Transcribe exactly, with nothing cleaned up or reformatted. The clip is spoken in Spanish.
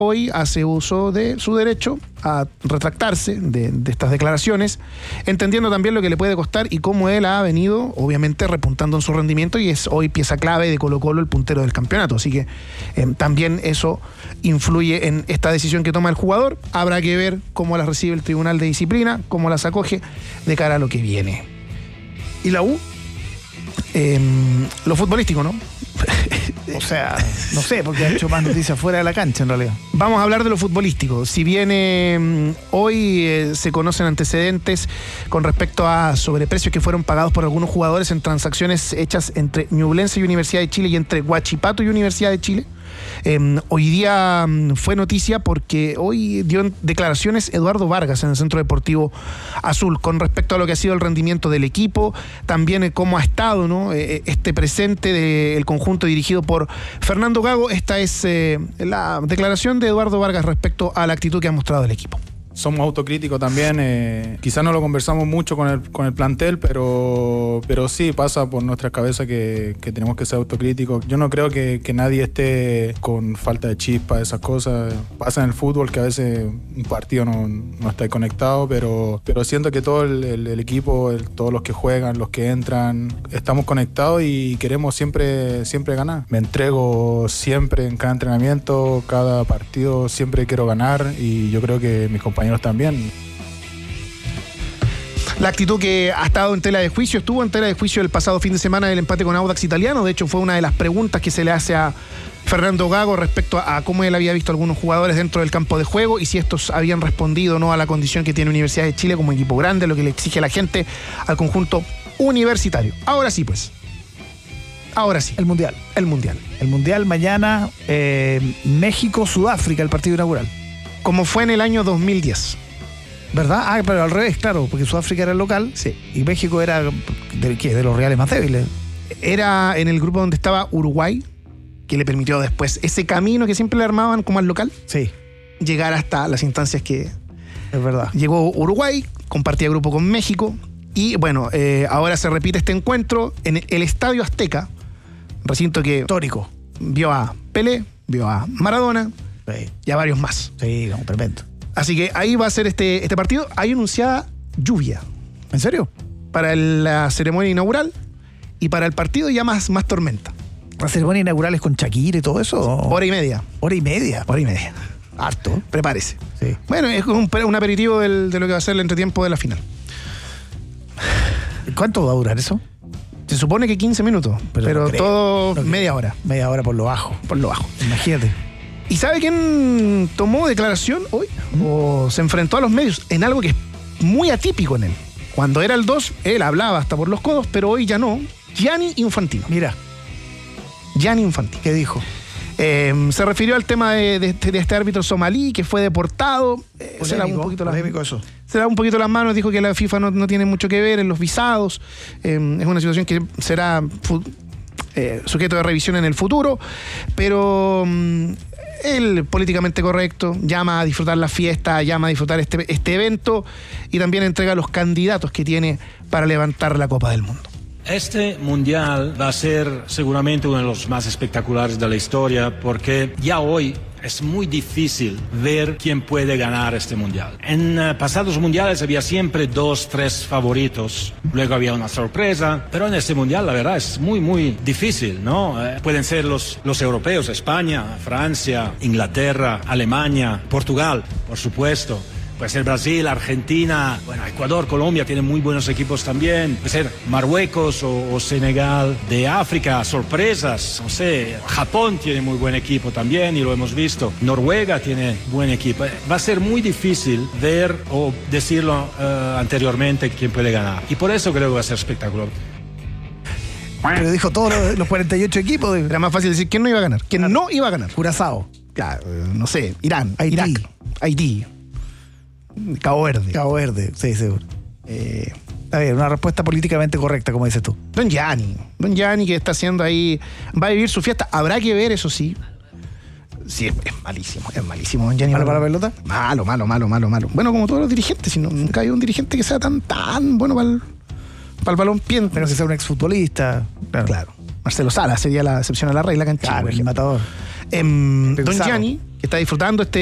hoy hace uso de su derecho a retractarse de, de estas declaraciones, entendiendo también lo que le puede costar y cómo él ha venido, obviamente, repuntando en su rendimiento y es hoy pieza clave de Colo-Colo, el puntero del campeonato. Así que eh, también eso influye en esta decisión que toma el jugador. Habrá que ver cómo las recibe el Tribunal de Disciplina, cómo las acoge de cara a lo que viene. ¿Y la U? Eh, lo futbolístico, ¿no? O sea, no sé, porque ha hecho más noticias fuera de la cancha en realidad. Vamos a hablar de lo futbolístico. Si bien eh, hoy eh, se conocen antecedentes con respecto a sobreprecios que fueron pagados por algunos jugadores en transacciones hechas entre Ñublense y Universidad de Chile y entre Huachipato y Universidad de Chile, eh, hoy día fue noticia porque hoy dio declaraciones Eduardo Vargas en el Centro Deportivo Azul con respecto a lo que ha sido el rendimiento del equipo, también eh, cómo ha estado, ¿no?, eh, este presente del conjunto dirigido por Fernando Gago. Esta es eh, la declaración de Eduardo Vargas respecto a la actitud que ha mostrado el equipo. Somos autocríticos también, eh, quizás no lo conversamos mucho con el, con el plantel, pero, pero sí pasa por nuestras cabezas que, que tenemos que ser autocríticos. Yo no creo que, que nadie esté con falta de chispa, esas cosas. Pasa en el fútbol que a veces un partido no, no está conectado, pero, pero siento que todo el, el, el equipo, el, todos los que juegan, los que entran, estamos conectados y queremos siempre, siempre ganar. Me entrego siempre en cada entrenamiento, cada partido, siempre quiero ganar y yo creo que mis compañeros también. La actitud que ha estado en tela de juicio, estuvo en tela de juicio el pasado fin de semana del empate con Audax Italiano. De hecho, fue una de las preguntas que se le hace a Fernando Gago respecto a, a cómo él había visto a algunos jugadores dentro del campo de juego y si estos habían respondido o no a la condición que tiene Universidad de Chile como equipo grande, lo que le exige a la gente, al conjunto universitario. Ahora sí, pues. Ahora sí. El Mundial. El Mundial. El Mundial mañana, eh, México-Sudáfrica, el partido inaugural. Como fue en el año dos mil diez. ¿Verdad? Ah, pero al revés, claro, porque Sudáfrica era el local, sí, y México era de, ¿qué? De los reales más débiles. Era en el grupo donde estaba Uruguay, que le permitió después ese camino que siempre le armaban como al local, sí, llegar hasta las instancias que... Es verdad. Llegó Uruguay, compartía grupo con México, y bueno, eh, ahora se repite este encuentro en el Estadio Azteca, recinto que... Histórico. Vio a Pelé, vio a Maradona, sí, y a varios más. Sí, no, tremendo. Así que ahí va a ser este, este partido. Hay anunciada lluvia. ¿En serio? Para el, la ceremonia inaugural y para el partido ya más, más tormenta. ¿La ceremonia inaugural es con Shakira y todo eso? Hora y media. ¿Hora y media? Hora y media. Harto. Prepárese. Sí. Bueno, es un, un aperitivo del, de lo que va a ser el entretiempo de la final. ¿Cuánto va a durar eso? Se supone que quince minutos, pero, pero no todo no media hora. Media hora por lo bajo. Por lo bajo. Imagínate. ¿Y sabe quién tomó declaración hoy? ¿Mm? O se enfrentó a los medios en algo que es muy atípico en él. Cuando era el dos, él hablaba hasta por los codos, pero hoy ya no. Gianni Infantino. Mira. Gianni Infantino. ¿Qué dijo? Eh, se refirió al tema de, de, de este árbitro somalí que fue deportado. Eh, polémico, se da un poquito polémico la, eso. Se da un poquito las manos, dijo que la FIFA no, no tiene mucho que ver en los visados. Eh, es una situación que será eh, sujeto de revisión en el futuro, pero... Mm, él, políticamente correcto, llama a disfrutar la fiesta, llama a disfrutar este, este evento y también entrega los candidatos que tiene para levantar la Copa del Mundo. Este mundial va a ser seguramente uno de los más espectaculares de la historia porque ya hoy es muy difícil ver quién puede ganar este mundial. En uh, pasados mundiales había siempre dos, tres favoritos, luego había una sorpresa, pero en este mundial la verdad es muy, muy difícil, ¿no? Eh, pueden ser los, los europeos, España, Francia, Inglaterra, Alemania, Portugal, por supuesto. Puede ser Brasil, Argentina, bueno, Ecuador, Colombia tienen muy buenos equipos también. Puede ser Marruecos o, o Senegal. De África, sorpresas, no sé, Japón tiene muy buen equipo también y lo hemos visto. Noruega tiene buen equipo. Va a ser muy difícil ver o decirlo uh, anteriormente quién puede ganar. Y por eso creo que va a ser espectacular. Pero dijo todos los, los cuarenta y ocho equipos. Era más fácil decir quién no iba a ganar. ¿Quién no iba a ganar? Curazao. Claro, no sé, Irán, Haití. Irak, Haití. Cabo Verde. Cabo Verde, sí, seguro. Eh, a ver, una respuesta políticamente correcta, como dices tú. Don Gianni. Don Gianni que está haciendo ahí, va a vivir su fiesta. Habrá que ver, eso sí. Sí, es, es malísimo, es malísimo Don Gianni. ¿Malo para la pelota? Malo, malo, malo, malo, malo. Bueno, como todos los dirigentes, si no, nunca hay un dirigente que sea tan, tan bueno para el, para el balón pie. Pero que sea un exfutbolista. Claro. claro. Marcelo Sala sería la excepción a la regla cancha. Claro, el matador. Eh, Don Gianni, que está disfrutando este